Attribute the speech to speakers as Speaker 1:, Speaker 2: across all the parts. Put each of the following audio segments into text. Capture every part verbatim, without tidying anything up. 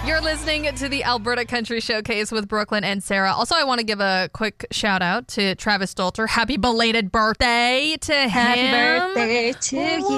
Speaker 1: You're listening to the Alberta Country Showcase with Brooklyn and Sarah. Also, I want to give a quick shout out to Travis Stolter. Happy belated birthday to him.
Speaker 2: Happy birthday to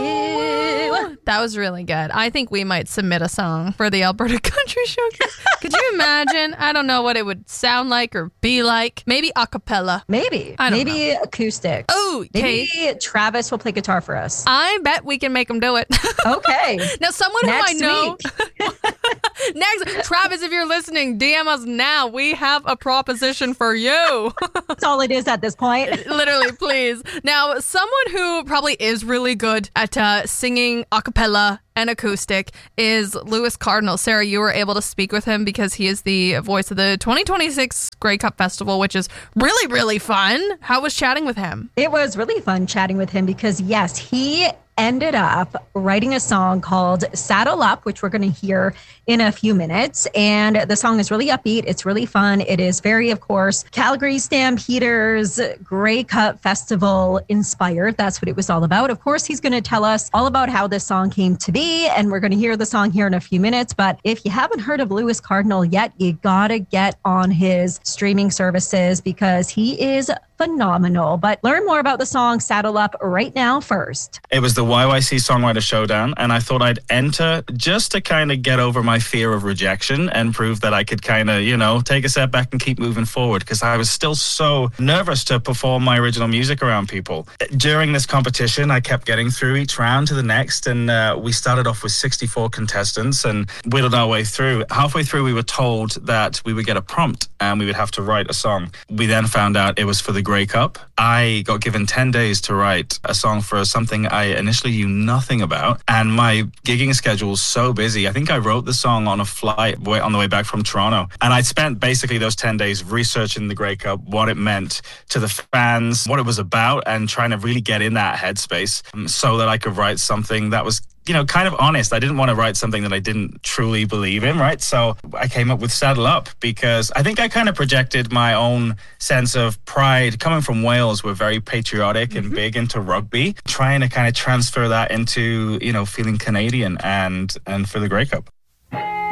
Speaker 2: you.
Speaker 1: That was really good. I think we might submit a song for the Alberta Country Showcase. Could you imagine? I don't know what it would sound like or be like. Maybe a cappella.
Speaker 2: Maybe.
Speaker 1: I don't
Speaker 2: Maybe know. Acoustic.
Speaker 1: Oh,
Speaker 2: maybe Kate. Travis will play guitar for us.
Speaker 1: I bet we can make him do it.
Speaker 2: Okay.
Speaker 1: Now, someone
Speaker 2: Next
Speaker 1: who I know.
Speaker 2: week.
Speaker 1: Next, Travis, if you're listening, D M us now. We have a proposition for you.
Speaker 2: That's all it is at this point.
Speaker 1: Literally, please. Now, someone who probably is really good at uh, singing a cappella and acoustic is Lewis Cardinal. Sarah, you were able to speak with him because he is the voice of the twenty twenty-six Grey Cup Festival, which is really, really fun. How was chatting with him?
Speaker 2: It was really fun chatting with him because, yes, he ended up writing a song called Saddle Up, which we're going to hear in a few minutes. And the song is really upbeat. It's really fun. It is very, of course, Calgary Stampeders Grey Cup Festival inspired. That's what it was all about. Of course, he's going to tell us all about how this song came to be, and we're going to hear the song here in a few minutes. But if you haven't heard of Lewis Cardinal yet, you got to get on his streaming services because he is phenomenal. But learn more about the song Saddle Up right now first.
Speaker 3: It was the Y Y C Songwriter Showdown, and I thought I'd enter just to kind of get over my fear of rejection and prove that I could kind of, you know, take a step back and keep moving forward because I was still so nervous to perform my original music around people. During this competition, I kept getting through each round to the next, and uh, we started off with sixty-four contestants and whittled our way through. Halfway through, we were told that we would get a prompt and we would have to write a song. We then found out it was for the Grey Cup. I got given ten days to write a song for something I initially knew nothing about, and my gigging schedule was so busy. I think I wrote the song on a flight on the way back from Toronto, and I'd spent basically those ten days researching the Grey Cup, what it meant to the fans, what it was about, and trying to really get in that headspace so that I could write something that was, you know, kind of honest. I didn't want to write something that I didn't truly believe in, right? So I came up with Saddle Up because I think I kind of projected my own sense of pride. Coming from Wales, we're very patriotic mm-hmm. and big into rugby, trying to kind of transfer that into, you know, feeling Canadian and and for the Grey Cup.